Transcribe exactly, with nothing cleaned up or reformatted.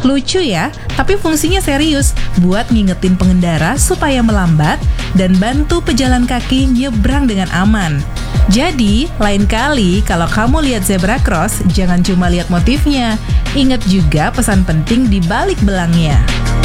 Lucu ya, tapi fungsinya serius buat ngingetin pengendara supaya melambat dan bantu pejalan kaki nyebrang dengan aman. Jadi, lain kali kalau kamu lihat zebra cross, jangan cuma lihat motifnya. Ingat juga pesan penting di balik belangnya.